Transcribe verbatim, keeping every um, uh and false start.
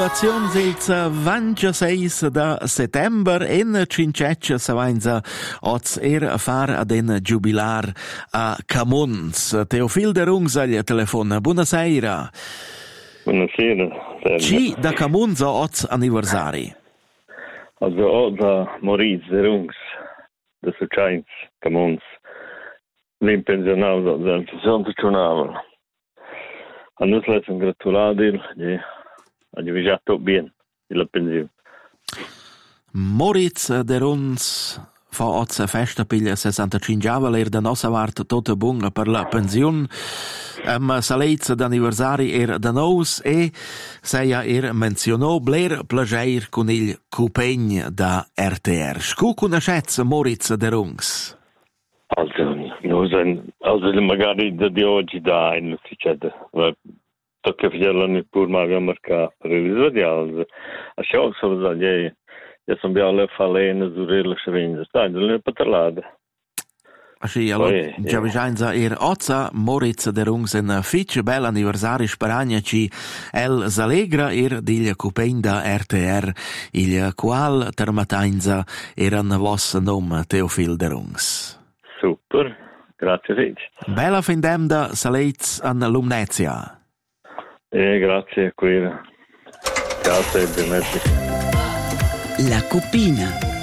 congratulazioni il ventisei da settembre in Cinceccia Savanza oz er far ad en jubilar a Camuns. Teofil de Rungs al telefono. Buonasera. Buonasera. Ci da Camuns oz anniversari? Also oz Moritz de Rungs de Succiains Camuns. L'impensionato del Santa Giornale. A noi le sono gratulato e abbiamo già tutto bene la pensione. Moritz de Rungs fa oggi festa per il sessantacinque er da nostra parte tutto buono per la pensione. Am salezza d'anniversari er da nos e seia er menzionò bler plager con il cupegn da R T R. Scu conoscezza Moritz de Rungs? Also, noi siamo, also magari da di oggi da non si c'è, ma tocca farlo pure ma abbiamo marcato per il radiale. A ciò sono da lei, io sono bianco le falene sulle seringe, stai, non è parlato. Sì, allora, già vicenza er ozza Moritz de Rungs en fitch bel anniversari speragna ci el s'alegra er digl cupegn da R T R, il qual termatainza eran vos nom Teofil de Rungs. Super, grazie Rich. Bella findem da Salez an Lumnezia. Eh, grazie, qui. Ciao, sempre, merci. La Cupina.